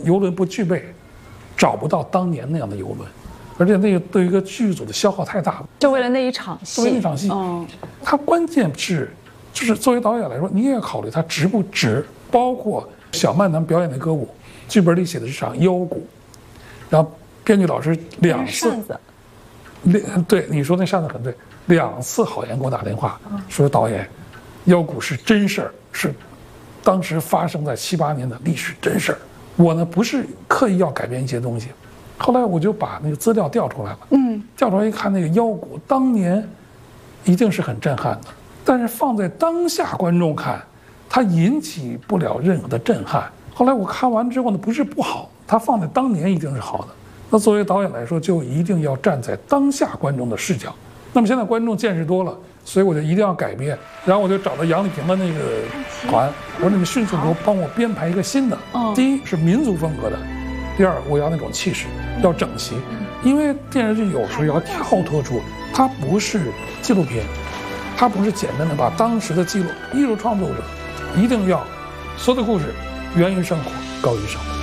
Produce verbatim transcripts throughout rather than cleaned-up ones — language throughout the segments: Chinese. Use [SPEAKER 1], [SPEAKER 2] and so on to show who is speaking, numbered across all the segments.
[SPEAKER 1] 游轮不具备，找不到当年那样的游轮，而且那个对于一个剧组的消耗太大了，
[SPEAKER 2] 就为了那一场戏，
[SPEAKER 1] 为了那场戏，嗯，它关键是，就是作为导演来说，你也要考虑它值不值，包括小曼咱表演的歌舞，剧本里写的是场腰鼓，然后编剧老师两次，两对你说那扇子很对，两次郝岩给我打电话说导演，腰鼓是真事儿，是当时发生在七八年的历史真事儿。我呢不是刻意要改变一些东西，后来我就把那个资料调出来了，嗯，调出来一看，那个腰鼓当年一定是很震撼的，但是放在当下观众看，它引起不了任何的震撼。后来我看完之后呢，不是不好，它放在当年一定是好的。那作为导演来说，就一定要站在当下观众的视角。那么现在观众见识多了，所以我就一定要改变。然后我就找到杨丽萍的那个团，我说你们迅速给我帮我编排一个新的。第一是民族风格的，第二我要那种气势，要整齐。因为电视剧有时候要跳脱出，它不是纪录片，它不是简单的把当时的记录。艺术创作者一定要所有的故事源于生活，高于生活。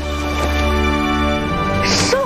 [SPEAKER 2] 生。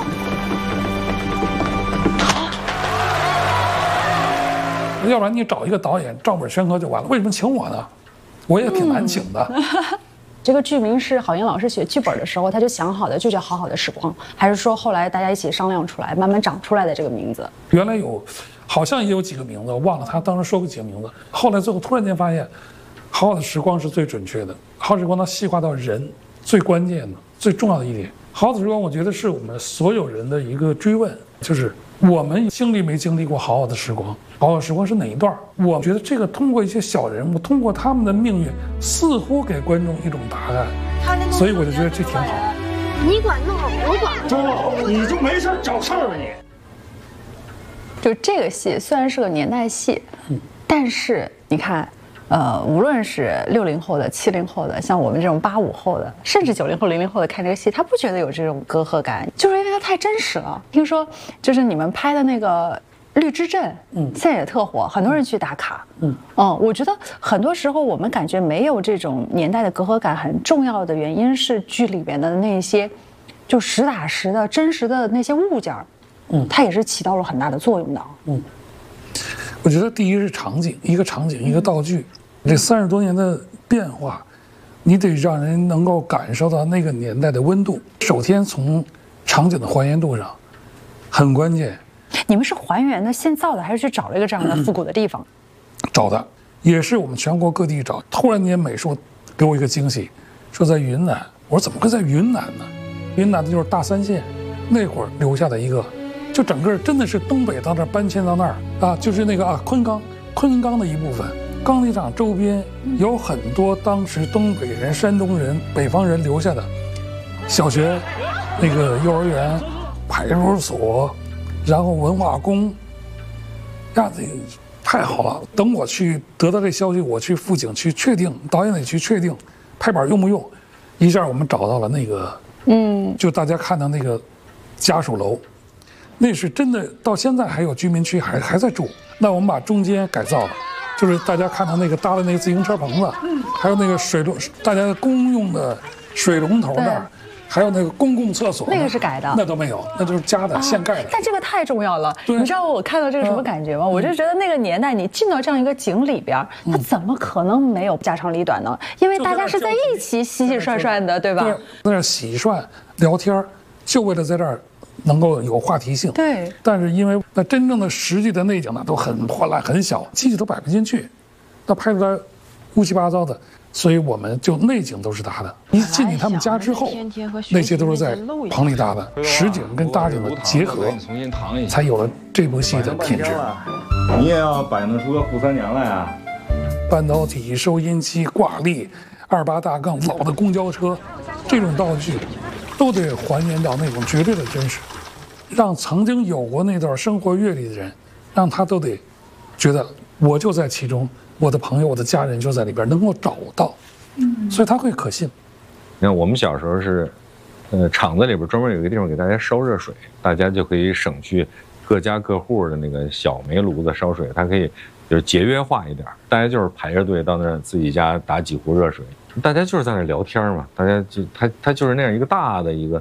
[SPEAKER 1] 要不然你找一个导演照本宣科就完了，为什么请我呢？我也挺难请的。嗯、
[SPEAKER 2] 这个剧名是郝岩老师写剧本的时候他就想好的，就叫《好好的时光》，还是说后来大家一起商量出来，慢慢长出来的这个名字？
[SPEAKER 1] 原来有，好像也有几个名字，我忘了他当时说过几个名字。后来最后突然间发现，《好好的时光》是最准确的，《好好的时光》它细化到人最关键的、最重要的一点。《好好的时光》我觉得是我们所有人的一个追问，就是我们经历没经历过好好的时光？好好的时光是哪一段？我觉得这个通过一些小人物，通过他们的命运，似乎给观众一种答案。所以我就觉得这挺好。
[SPEAKER 3] 你管弄好，我管。
[SPEAKER 4] 周，你就没事找事儿吧你？
[SPEAKER 2] 就这个戏虽然是个年代戏，嗯，但是你看。呃，无论是六零后的、七零后的，像我们这种八五后的，甚至九零后、零零后的看这个戏，他不觉得有这种隔阂感，就是因为它太真实了。听说就是你们拍的那个绿之阵，嗯，现在也特火，很多人去打卡，嗯，哦、嗯，我觉得很多时候我们感觉没有这种年代的隔阂感，很重要的原因是剧里边的那些就实打实的真实的那些物件，嗯，它也是起到了很大的作用的，嗯。
[SPEAKER 1] 我觉得第一是场景，一个场景，一个道具，这三十多年的变化，你得让人能够感受到那个年代的温度。首先从场景的还原度上，很关键。
[SPEAKER 2] 你们是还原的现造的，还是去找了一个这样的复古的地方？
[SPEAKER 1] 嗯、找的，也是我们全国各地找。突然间美术给我一个惊喜，说在云南。我说怎么会在云南呢？云南的就是大三线，那会儿留下的一个。就整个真的是东北到那儿搬迁到那儿啊，就是那个啊昆冈，昆冈的一部分。钢铁厂周边有很多当时东北人、山东人、北方人留下的小学、那个幼儿园、派出所，然后文化宫，呀，这太好了！等我去得到这消息，我去辅警去确定，导演得去确定拍板用不用。一下我们找到了那个，嗯，就大家看到那个家属楼。那是真的，到现在还有居民区还还在住。那我们把中间改造了，就是大家看到那个搭的那个自行车棚子，还有那个水龙，大家公用的水龙头那儿，还有那个公共厕所，
[SPEAKER 2] 那个是改的，
[SPEAKER 1] 那都没有，那就是加的、啊、现盖的。
[SPEAKER 2] 但这个太重要了，你知道我看到这个什么感觉吗？啊、我就觉得那个年代，你进到这样一个井里边，它怎么可能没有家长里短呢？因为大家是在一起洗洗涮涮的，对吧？
[SPEAKER 1] 在那洗涮聊天，就为了在这儿。能够有话题性，
[SPEAKER 2] 对，
[SPEAKER 1] 但是因为那真正的实际的内景呢都很破烂很小，机器都摆不进去，那拍出来乌七八糟的，所以我们就内景都是搭的。一进去他们家之后，那些都是在棚里搭的，实景跟搭景的结合，才有了这部戏的品质。
[SPEAKER 4] 你也要摆弄出个扈三娘来啊！
[SPEAKER 1] 半导体、收音机、挂历、二八大杠、老的公交车，这种道具。都得还原到那种绝对的真实，让曾经有过那段生活阅历的人，让他都得觉得我就在其中，我的朋友、我的家人就在里边，能够找到，嗯，所以他会可信。
[SPEAKER 5] 你看，我们小时候是，呃，厂子里边专门有一个地方给大家烧热水，大家就可以省去各家各户的那个小煤炉子烧水，它可以就是节约化一点，大家就是排着队到那儿自己家打几壶热水。大家就是在那聊天嘛，大家就他他就是那样一个大的一个